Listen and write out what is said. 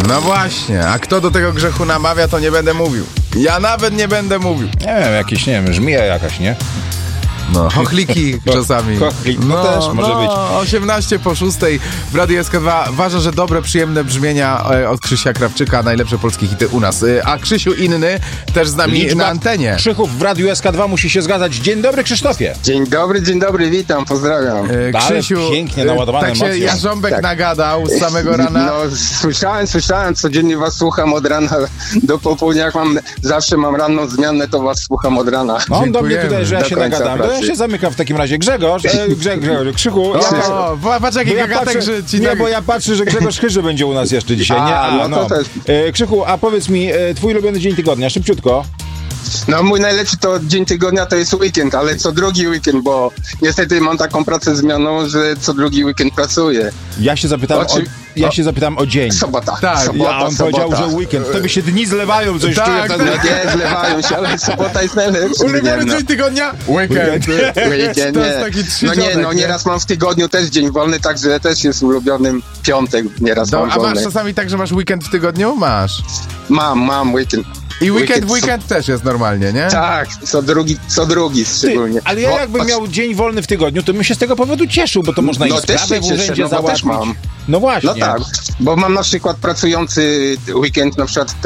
No właśnie, a kto do tego grzechu namawia, to nie będę mówił. Ja nawet nie będę mówił. Nie wiem, jakieś, nie wiem, żmija jakaś, nie? No, chochliki czasami. Chochlik, no też może być. 18:06 w Radiu SK2. Ważne, że dobre, przyjemne brzmienia od Krzysia Krawczyka, najlepsze polskie hity u nas. A Krzysiu inny też z nami Liczba na antenie. Krzychów w Radiu SK2 musi się zgadzać. Dzień dobry, Krzysztofie. Dzień dobry, witam, pozdrawiam. Krzysiu, pięknie naładowane tak się emocje. Jarząbek nagadał z samego rana. No, słyszałem, codziennie was słucham od rana do popołudnia, zawsze mam ranną zmianę, to was słucham od rana. No on do mnie Dziękujemy. tutaj, że ja Do się końca nagadam. To ja pracy. się zamykam w takim razie. Grzegorz, Krzychu. Patrz jaki gagatek, że ci nie, tak... bo ja patrzę, że Grzegorz Chyży będzie u nas jeszcze dzisiaj, nie? no to też. Krzychu, a powiedz mi, twój ulubiony dzień tygodnia, szybciutko. No mój najlepszy to dzień tygodnia to jest weekend, ale co drugi weekend, bo niestety mam taką pracę zmienną, że co drugi weekend pracuję. Ja się zapytam o dzień. Sobota. Tak, sobota, On powiedział, że weekend. To by się dni zlewają, coś Tak, czuję. tak. Nie zlewają się, ale sobota jest najlepszy. Ulubiony dniem, dzień tygodnia? Weekend. Weekend, To jest nie. taki No trzydzionek, nie, no nieraz mam w tygodniu też dzień wolny, także też jest ulubionym piątek, nieraz mam A masz wolny. czasami tak, że masz weekend w tygodniu? Masz. Mam weekend. I weekend też jest normalnie, nie? Tak, co drugi szczególnie. Ale ja jakbym miał dzień wolny w tygodniu, to bym się z tego powodu cieszył, bo to można No i też sprawę się w cieszę, urzędzie no bo też załatwić. mam. No właśnie. No tak, bo mam na przykład pracujący weekend, na przykład